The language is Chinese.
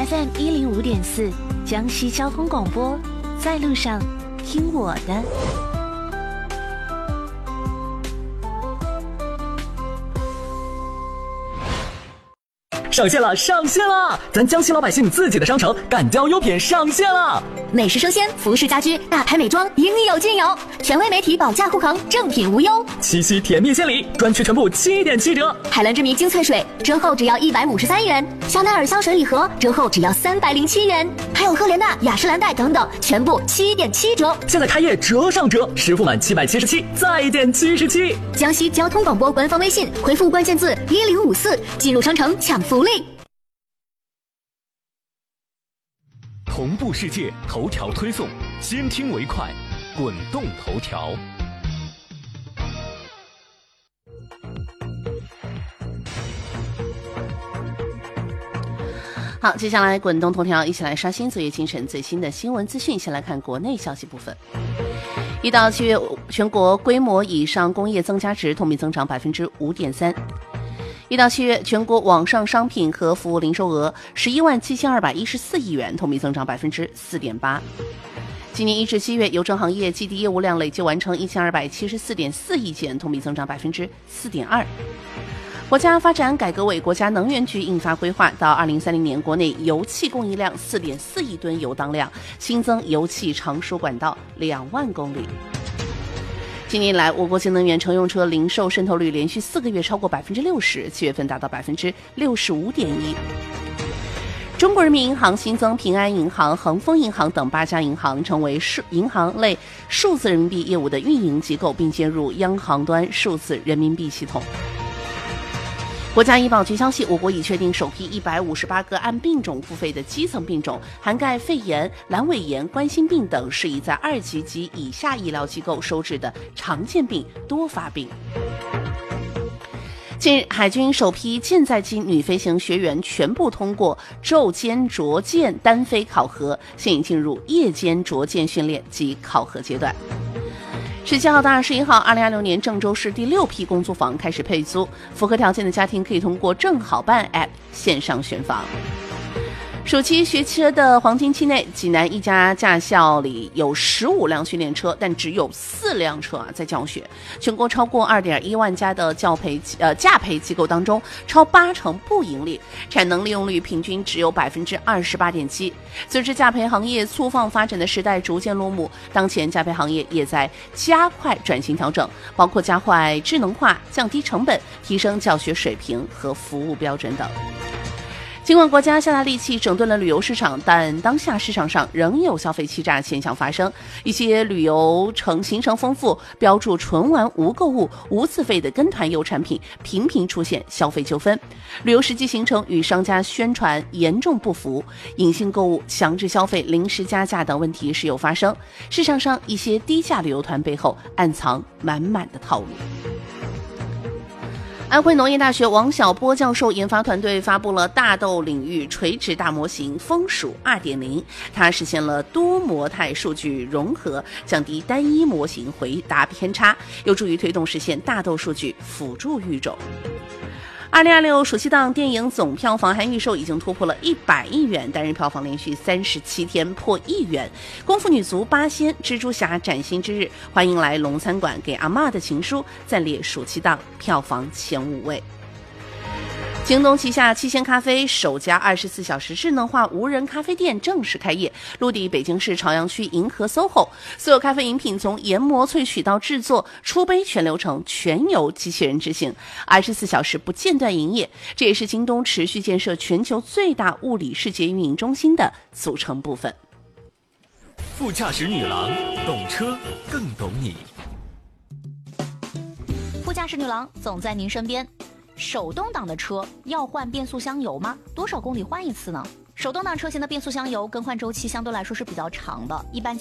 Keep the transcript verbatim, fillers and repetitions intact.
F M 一零五点四，江西交通广播，在路上听我的。 上线了，上线了！咱江西老百姓自己的商城敢雕优品上线了， 美食生鲜、服饰家居、大牌美妆，应有尽有。权威媒体保价护航，正品无忧。 七夕甜蜜献礼，专区全部七点七折。 海蓝之谜精粹水折后只要一百五十三元，香奈儿香水礼盒折后只要三百零七元，还有赫莲娜、雅诗兰黛等等，全部七点七折。 现在开业折上折，实付满七百七十七，再减七十七。 江西交通广播官方微信回复关键字一零五四，进入商城抢福利。 同步世界头条推送，先听为快，滚动头条。 好，接下来滚动头条，一起来刷新昨夜清晨最新的新闻资讯。先来看国内消息部分。一到七月，全国规模以上工业增加值同比增长百分之五点三。一到七月，全国网上商品和服务零售额十一万七千二百一十四亿元，同比增长百分之四点八。今年一至七月，邮政行业寄递业务量累计完成一千二百七十四点四亿件，同比增长百分之四点二。国家发展改革委、国家能源局印发规划，到二零三零年，国内油气供应量四点四亿吨油当量，新增油气长输管道两万公里。今年以来，我国新能源乘用车零售渗透率连续四个月超过百分之六十，七月份达到百分之六十五点一。中国人民银行新增平安银行、恒丰银行等八家银行，成为数银行类数字人民币业务的运营机构，并接入央行端数字人民币系统。国家医保局消息，我国已确定首批一百五十八个按病种付费的基层病种，涵盖肺炎、阑尾炎、冠心病等适宜在二级及以下医疗机构收治的常见病、多发病。近日，海军首批舰载机女飞行学员全部通过昼间着舰单飞考核，现已进入夜间着舰训练及考核阶段。十七号到二十一号，二零二六年郑州市第六批公租房开始配租，符合条件的家庭可以通过正好办 App 线上选房。暑期学车的黄金期内，济南一家驾校里有十五辆训练车，但只有四辆车啊在教学。全国超过二点一万家的教培呃驾培机构当中，超八成不盈利，产能利用率平均只有百分之二十八点七。随着驾培行业粗放发展的时代逐渐落幕，当前驾培行业也在加快转型调整，包括加快智能化、降低成本、提升教学水平和服务标准等。尽管国家下大力气整顿了旅游市场，但当下市场上仍有消费欺诈现象发生。一些旅游程行程丰富、标注纯玩无购物、无自费的跟团游产品频频出现消费纠纷，旅游实际行程与商家宣传严重不符，隐性购物、强制消费、临时加价等问题时有发生。市场上一些低价旅游团背后暗藏满满的套路。安徽农业大学王晓波教授研发团队发布了大豆领域垂直大模型风鼠 二点零， 它实现了多模态数据融合，降低单一模型回答偏差，有助于推动实现大豆数据辅助育种。二零二六暑期档电影总票房含预售已经突破了一百亿元，单日票房连续三十七天破亿元。功夫女足八仙、蜘蛛侠崭新之日、欢迎来龙餐馆、给阿嬷的情书暂列暑期档票房前五位。京东旗下七仙咖啡首家二十四小时智能化无人咖啡店正式开业，落地北京市朝阳区银河 S O H O， 所有咖啡饮品从研磨萃取到制作出杯全流程全由机器人执行，二十四小时不间断营业，这也是京东持续建设全球最大物理世界运营中心的组成部分。 副驾驶女郎，懂车更懂你。 副驾驶女郎总在您身边。手动挡的车要换变速箱油吗？多少公里换一次呢？手动挡车型的变速箱油更换周期相对来说是比较长的，一般